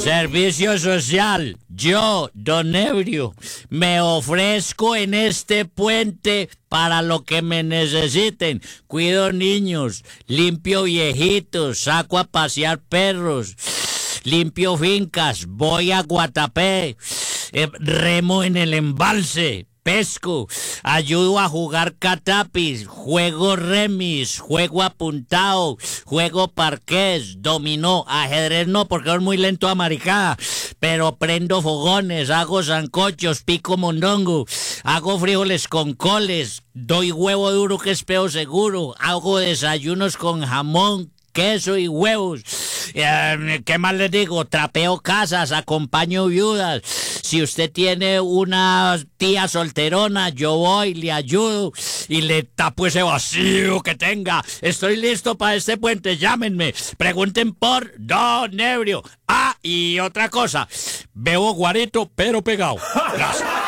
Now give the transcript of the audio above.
Servicio social. Yo, don Ebrio, me ofrezco en este puente para lo que me necesiten. Cuido niños, limpio viejitos, saco a pasear perros, limpio fincas, voy a Guatapé, remo en el embalse, pesco, ayudo a jugar catapis, juego remis, juego apuntado, juego parqués, dominó, ajedrez no porque es muy lento a maricada, pero prendo fogones, hago sancochos, pico mondongo, hago frijoles con coles, doy huevo duro que es peo seguro, hago desayunos con jamón, queso y huevos. ¿Qué más les digo? Trapeo casas, acompaño viudas. Si usted tiene una tía solterona, yo voy, le ayudo y le tapo ese vacío que tenga. Estoy listo para este puente, llámenme. Pregunten por Don Ebrio. Ah, y otra cosa, bebo guarito pero pegado. Gracias.